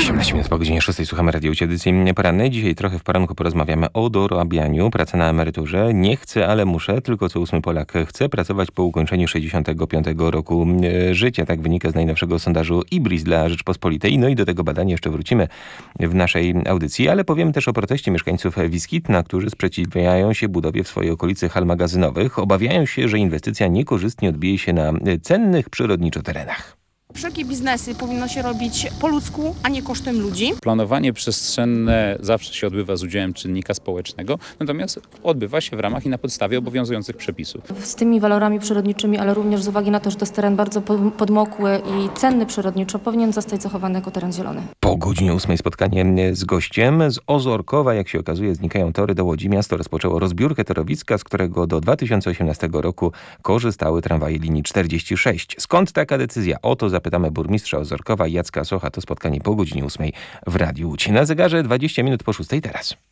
18 minut po godzinie 6 słuchamy Radio Łódź, edycji porannej. Dzisiaj trochę w poranku porozmawiamy o dorabianiu. Praca na emeryturze. Nie chcę, ale muszę. Tylko co 8 Polak chce pracować po ukończeniu 65 roku życia. Tak wynika z najnowszego sondażu IBRIS dla Rzeczpospolitej. No i do tego badania jeszcze wrócimy w naszej audycji, ale powiemy też o proteście mieszkańców Wiskitna, którzy sprzeciwiają się budowie w swojej okolicy hal magazynowych. Obawiają się, że inwestycja niekorzystnie odbije się na cennych przyrodniczo terenach. Wszelkie biznesy powinno się robić po ludzku, a nie kosztem ludzi. Planowanie przestrzenne zawsze się odbywa z udziałem czynnika społecznego, natomiast odbywa się w ramach i na podstawie obowiązujących przepisów. Z tymi walorami przyrodniczymi, ale również z uwagi na to, że to jest teren bardzo podmokły i cenny przyrodniczo, powinien zostać zachowany jako teren zielony. Po godzinie 8 spotkanie z gościem. Z Ozorkowa, jak się okazuje, znikają tory do Łodzi. Miasto rozpoczęło rozbiórkę torowiska, z którego do 2018 roku korzystały tramwaje linii 46. Skąd taka decyzja? O to zapytamy burmistrza Ozorkowa Jacka Socha. To spotkanie po godzinie 8 w Radiu Łódź. Na zegarze 20 minut po 6 teraz.